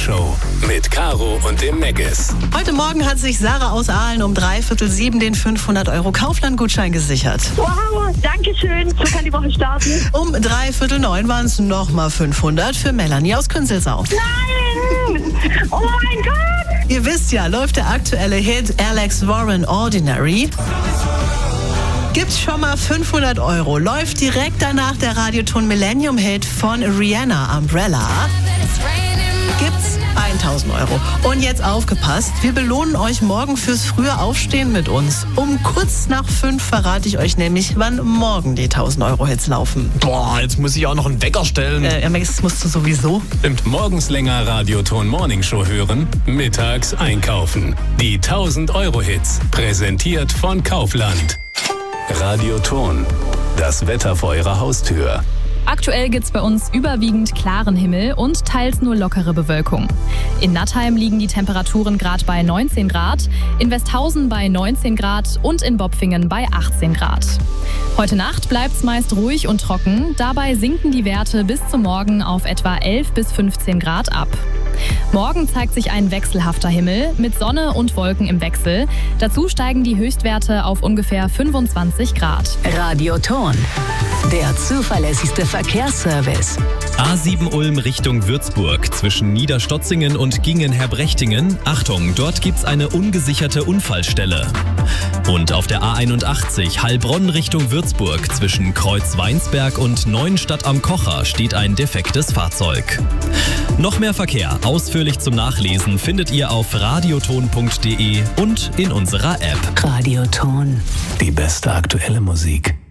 Show mit Caro und dem Meggis. Heute Morgen hat sich Sarah aus Aalen um 6:45 den 500 € Kaufland-Gutschein gesichert. Wow, danke schön. So kann die Woche starten. Um 8:45 waren es nochmal 500 für Melanie aus Künzelsau. Nein! Oh mein Gott! Ihr wisst ja, läuft der aktuelle Hit Alex Warren Ordinary. Gibt's schon mal 500 €. Läuft direkt danach der Radioton Millennium Hit von Rihanna, Umbrella. Gibt's 1.000 €. Und jetzt aufgepasst, wir belohnen euch morgen fürs frühe Aufstehen mit uns. Um kurz nach 5 verrate ich euch nämlich, wann morgen die 1.000 € Hits laufen. Boah, jetzt muss ich auch noch einen Wecker stellen. Das musst du sowieso. Und morgens länger Radioton Morning Show hören, mittags einkaufen. Die 1.000 € Hits, präsentiert von Kaufland. Radioton, das Wetter vor eurer Haustür. Aktuell gibt's bei uns überwiegend klaren Himmel und teils nur lockere Bewölkung. In Nattheim liegen die Temperaturen gerade bei 19 Grad, in Westhausen bei 19 Grad und in Bopfingen bei 18 Grad. Heute Nacht bleibt's meist ruhig und trocken, dabei sinken die Werte bis zum Morgen auf etwa 11 bis 15 Grad ab. Morgen zeigt sich ein wechselhafter Himmel mit Sonne und Wolken im Wechsel. Dazu steigen die Höchstwerte auf ungefähr 25 Grad. Radioton, der zuverlässigste Verkehrsservice. A7 Ulm Richtung Würzburg zwischen Niederstotzingen und Gingen-Herbrechtingen. Achtung, dort gibt's eine ungesicherte Unfallstelle. Und auf der A81 Heilbronn Richtung Würzburg zwischen Kreuz-Weinsberg und Neuenstadt am Kocher steht ein defektes Fahrzeug. Noch mehr Verkehr, ausführlich zum Nachlesen, findet ihr auf radioton.de und in unserer App. Radioton. Die beste aktuelle Musik.